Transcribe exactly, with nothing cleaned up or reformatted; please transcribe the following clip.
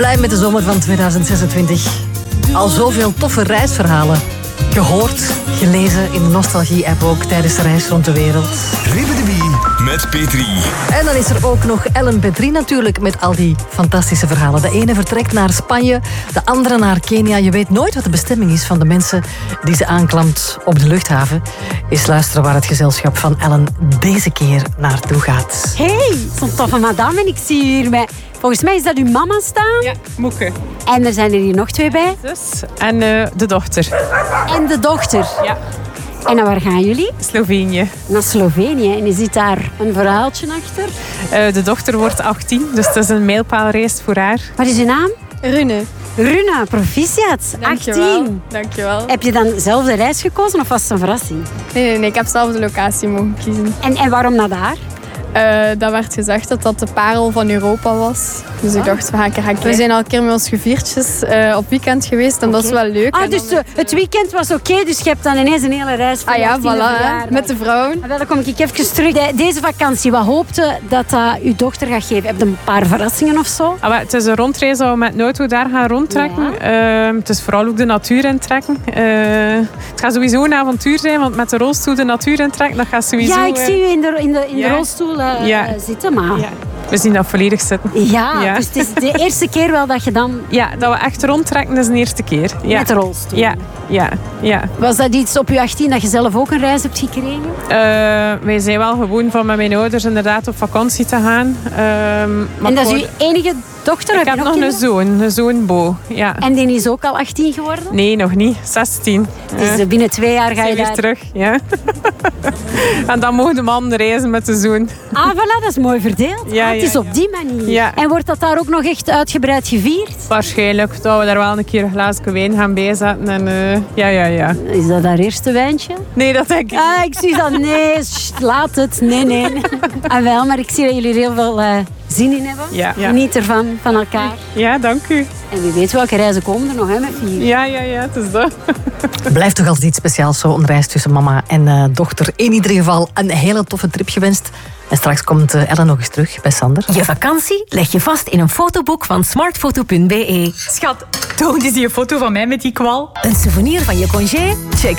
Blij met de zomer van tweeduizend zesentwintig. Al zoveel toffe reisverhalen gehoord, gelezen in de Nostalgie-app ook tijdens de reis rond de wereld. Ribbidibie met Petri. En dan is er ook nog Ellen Petri natuurlijk met al die fantastische verhalen. De ene vertrekt naar Spanje, de andere naar Kenia. Je weet nooit wat de bestemming is van de mensen die ze aanklampt op de luchthaven. Eens luisteren waar het gezelschap van Ellen deze keer naartoe gaat. Hey, zo'n toffe madame en ik zie hier met... Volgens mij is dat uw mama staan. Ja, Moeke. En er zijn er hier nog twee bij. Zus en uh, de dochter. En de dochter. Ja. En naar waar gaan jullie? Slovenië. Naar Slovenië. En je ziet daar een verhaaltje achter. Uh, de dochter wordt achttien, dus het is een mijlpaalreis voor haar. Wat is uw naam? Rune. Runa, proficiat. Dankjewel. achttien. Dankjewel. Heb je dan zelf de reis gekozen of was het een verrassing? Nee, nee, nee, ik heb zelf de locatie mogen kiezen. En, en waarom naar daar? Uh, dat werd gezegd dat dat de parel van Europa was. Dus ik dacht, we gaan een keer gaan kijken. We zijn al een keer met ons geviertjes uh, op weekend geweest en okay. Dat is wel leuk. Ah, dus dan... het weekend was oké, okay, dus je hebt dan ineens een hele reis voor ah, ja, voilà, met de vrouwen. Ah, wel, dan kom ik even terug. De, deze vakantie, wat hoopte dat dat uw dochter gaat geven? Heb je een paar verrassingen of zo? Ah, het is een rondreis dat we met een auto daar gaan rondtrekken. Ja. Uh, het is vooral ook de natuur intrekken. Uh, het gaat sowieso een avontuur zijn, want met de rolstoel de natuur intrekken, dat gaat sowieso... Ja, ik zie u in de, in de, in ja. de rolstoel uh, ja. zitten, maar... Ja. We zien dat volledig zitten. Ja, ja, dus het is de eerste keer wel dat je dan... Ja, dat we echt rondtrekken is de eerste keer. Ja. Met de rolstoel. Ja, ja, ja. Was dat iets op je achttien dat je zelf ook een reis hebt gekregen? Uh, wij zijn wel gewoon van met mijn ouders inderdaad op vakantie te gaan. Uh, maar en dat is voor... uw enige dochter? Ik heb, heb nog een zoon, een zoon Bo. Ja. En die is ook al achttien geworden? Nee, nog niet. zestien. Dus uh, binnen twee jaar ga je weer daar... terug, ja. En dan mogen de man reizen met de zoon. Ah, voilà, dat is mooi verdeeld. Ja, ah, het is ja, op ja. die manier. Ja. En wordt dat daar ook nog echt uitgebreid gevierd? Waarschijnlijk dat we daar wel een keer een glaasje wijn gaan bijzetten. En, uh, ja, ja, ja. Is dat haar eerste wijntje? Nee, dat denk ik niet. Ah, ik zie dat. Nee, sh, laat het. Nee, nee. Ah, wel, maar ik zie dat jullie er heel veel uh, zin in hebben. Ja. Ja. Geniet ervan, van elkaar. Ja, dank u. En wie weet welke reizen komen er nog, hè, met vier. Ja, ja, ja, het is dat. Blijft toch altijd iets speciaals, zo een reis tussen mama en uh, dochter. In ieder geval een hele toffe trip gewenst. En straks komt uh, Ellen nog eens terug bij Sander. Je vakantie leg je vast in een fotoboek van smartfoto punt be. Schat, toon eens die foto van mij met die kwal. Een souvenir van je congé? Check